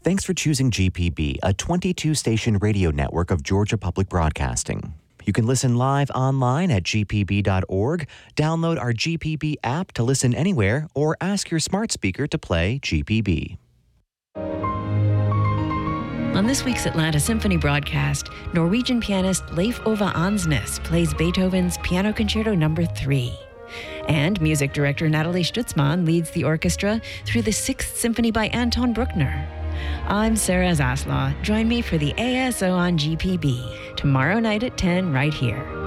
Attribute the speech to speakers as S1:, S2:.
S1: Thanks for choosing GPB, a 22-station radio network of Georgia Public Broadcasting. You can listen live online at gpb.org, download our GPB app to listen anywhere, or ask your smart speaker to play GPB.
S2: On this week's Atlanta Symphony broadcast, Norwegian pianist Leif Ove Ansnes plays Beethoven's Piano Concerto No. 3. And music director Natalie Stutzman leads the orchestra through the 6th Symphony by Anton Bruckner. I'm Sarah Zaslaw. Join me for the ASO on GPB tomorrow night at 10 right here.